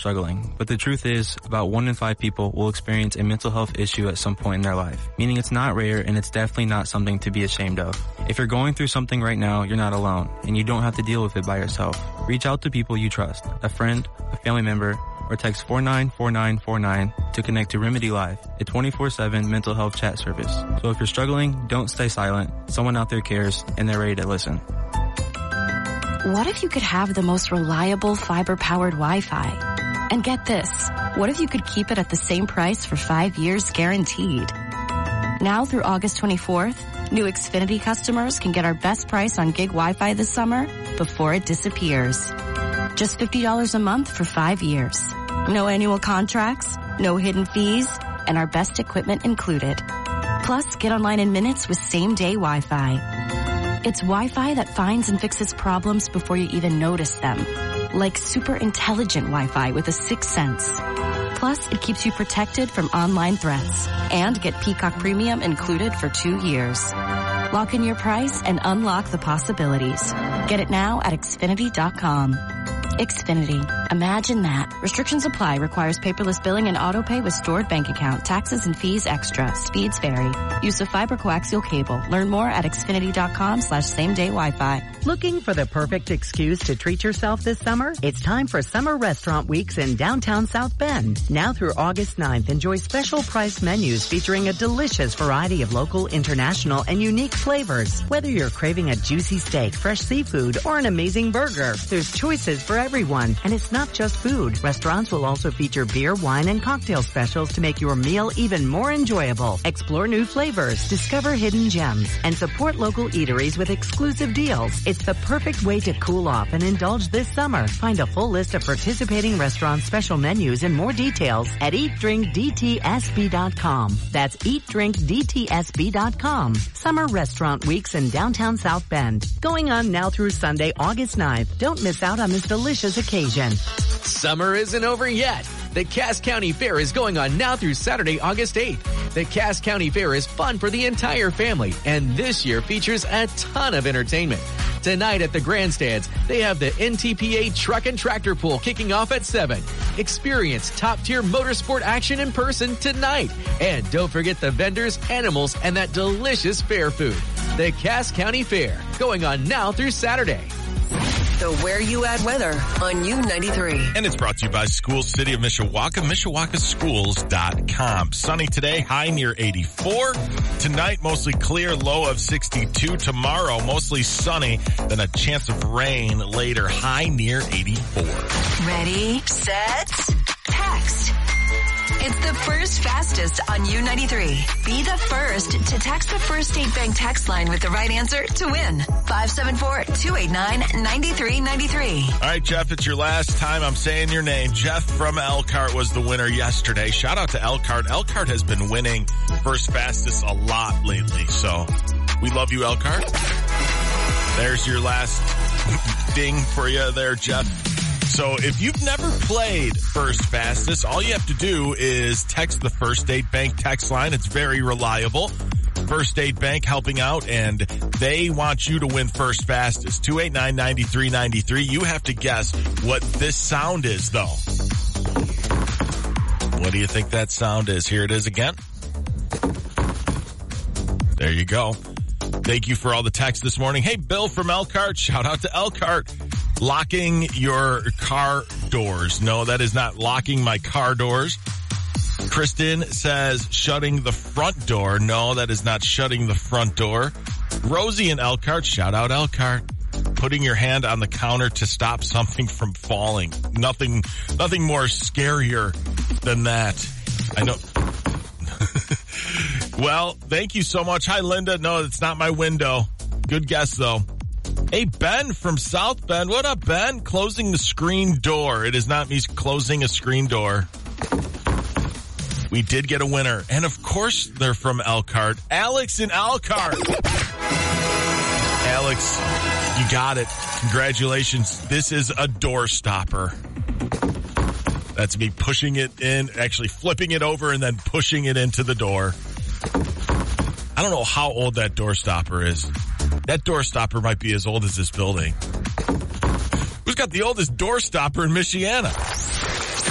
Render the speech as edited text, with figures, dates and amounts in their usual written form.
struggling, but the truth is about 1 in 5 people will experience a mental health issue at some point in their life, meaning it's not rare and it's definitely not something to be ashamed of. If you're going through something right now, you're not alone, and you don't have to deal with it by yourself. Reach out to people you trust, a friend, a family member, or text 494949 to connect to Remedy Live, a 24/7 mental health chat service. So if you're struggling, don't stay silent. Someone out there cares, and they're ready to listen. What if you could have the most reliable fiber-powered Wi-Fi? And get this, what if you could keep it at the same price for 5 years guaranteed? Now through August 24th, new Xfinity customers can get our best price on gig Wi-Fi this summer before it disappears. Just $50 a month for 5 years. No annual contracts, no hidden fees, and our best equipment included. Plus, get online in minutes with same-day Wi-Fi. It's Wi-Fi that finds and fixes problems before you even notice them. Like super intelligent Wi-Fi with a 6th sense. Plus, it keeps you protected from online threats. And get Peacock Premium included for 2 years. Lock in your price and unlock the possibilities. Get it now at Xfinity.com. Xfinity. Imagine that. Restrictions apply. Requires paperless billing and autopay with stored bank account. Taxes and fees extra. Speeds vary. Use of fiber coaxial cable. Learn more at Xfinity.com/same-day Wi-Fi. Looking for the perfect excuse to treat yourself this summer? It's time for Summer Restaurant Weeks in downtown South Bend. Now through August 9th, enjoy special price menus featuring a delicious variety of local, international, and unique flavors. Whether you're craving a juicy steak, fresh seafood, or an amazing burger, there's choices for everyone. And it's not just food. Restaurants will also feature beer, wine, and cocktail specials to make your meal even more enjoyable. Explore new flavors, discover hidden gems, and support local eateries with exclusive deals. It's the perfect way to cool off and indulge this summer. Find a full list of participating restaurant special menus and more details at eatdrinkdtsb.com. That's eatdrinkdtsb.com. Summer Restaurant Weeks in downtown South Bend. Going on now through Sunday, August 9th. Don't miss out on this delicious occasion. Summer isn't over yet. The Cass County Fair is going on now through Saturday, August 8th. The Cass County Fair is fun for the entire family, and this year features a ton of entertainment. Tonight at the grandstands, they have the NTPA Truck and Tractor Pool kicking off at 7. Experience top-tier motorsport action in person tonight. And don't forget the vendors, animals, and that delicious fair food. The Cass County Fair, going on now through Saturday. The Where You At weather on U93. And it's brought to you by School City of Mishawaka, MishawakaSchools.com. Sunny today, high near 84. Tonight, mostly clear, low of 62. Tomorrow, mostly sunny, then a chance of rain later, high near 84. Ready, set, text. It's the first fastest on U93. Be the first to text the First State Bank text line with the right answer to win. 574-289-9393. All right, Jeff, it's your last time I'm saying your name. Jeff from Elkhart was the winner yesterday. Shout out to Elkhart. Elkhart has been winning first fastest a lot lately, so we love you, Elkhart. There's your last ding for you there, Jeff. So if you've never played First Fastest, all you have to do is text the First State Bank text line. It's very reliable. First State Bank helping out, and they want you to win First Fastest. 289-9393. You have to guess what this sound is, though. What do you think that sound is? Here it is again. There you go. Thank you for all the texts this morning. Hey, Bill from Elkhart. Shout out to Elkhart. Locking your car doors. No, that is not locking my car doors. Kristen says shutting the front door. No, that is not shutting the front door. Rosie in Elkhart. Shout out Elkhart. Putting your hand on the counter to stop something from falling. Nothing more scarier than that. I know. Well, thank you so much. Hi, Linda. No, it's not my window. Good guess, though. Hey, Ben from South Bend. What up, Ben? Closing the screen door. It is not me closing a screen door. We did get a winner. And, of course, they're from Elkhart. Alex in Elkhart. Alex, you got it. Congratulations. This is a door stopper. That's me pushing it in, actually flipping it over and then pushing it into the door. I don't know how old that door stopper is. That door stopper might be as old as this building. Who's got the oldest door stopper in Michiana?